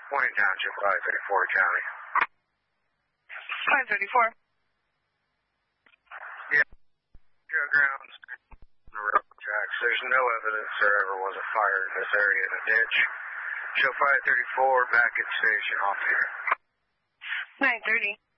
Morning Township, 534 County. 534. Yeah. Grounds. The railroad tracks. There's no evidence there ever was a fire in this area in a ditch. Show 534 back at station off here. 930.